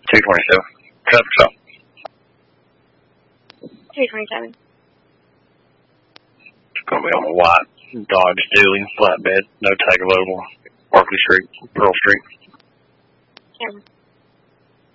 227. Cut for something. 227. It's going to be on a white Dodge Dually flatbed. No tag available. Barkley Street, Pearl Street. Cameron.